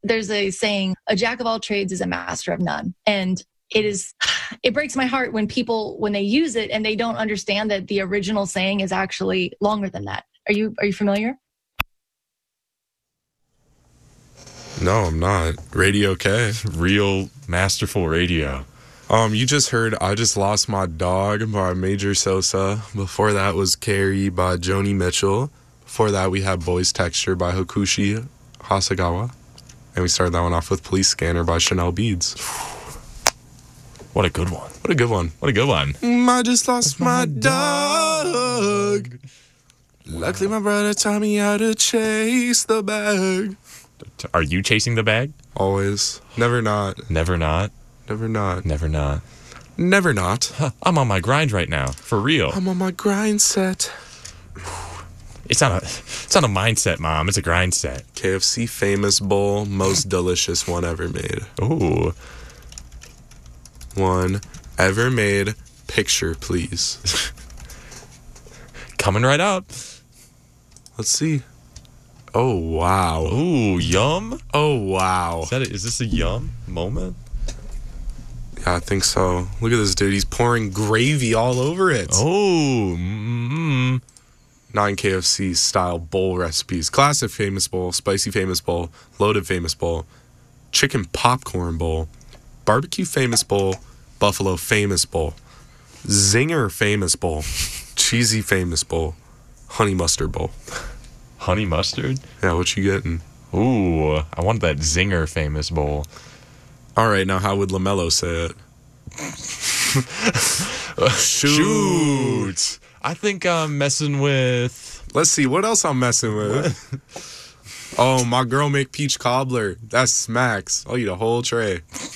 there's a saying, a jack of all trades is a master of none. And it breaks my heart when they use it and they don't understand that the original saying is actually longer than that. Are you familiar? No, I'm not. Radio K. Real masterful radio. You just heard I Just Lost My Dog by Major Sosa. Before that was Carrie by Joni Mitchell. Before that we had Boy's Texture by Hokushi Hasegawa. And we started that one off with Police Scanner by Chanel Beads. What a good one. What a good one. What a good one. I just lost my dog. Luckily my brother taught me how to chase the bag. Are you chasing the bag? Always. Never not. Never not. Never not. Never not. Never not. Huh, I'm on my grind right now. For real. I'm on my grind set. It's not a mindset, Mom. It's a grind set. KFC Famous Bowl, most delicious one ever made. Ooh. One ever made. Picture, please. Coming right up. Let's see. Oh, wow. Ooh, yum. Oh, wow. Is this a yum moment? Yeah, I think so. Look at this dude. He's pouring gravy all over it. Oh, 9 KFC style bowl recipes. Classic Famous Bowl, Spicy Famous Bowl, Loaded Famous Bowl, Chicken Popcorn Bowl, Barbecue Famous Bowl, Buffalo Famous Bowl, Zinger Famous Bowl, Cheesy Famous Bowl, Honey Mustard Bowl. Honey mustard? Yeah, what you getting? Ooh, I want that Zinger Famous Bowl. All right, now how would LaMelo say it? Shoot. I think I'm messing with... Let's see, what else I'm messing with? Oh, my girl make peach cobbler. That smacks. I'll eat a whole tray.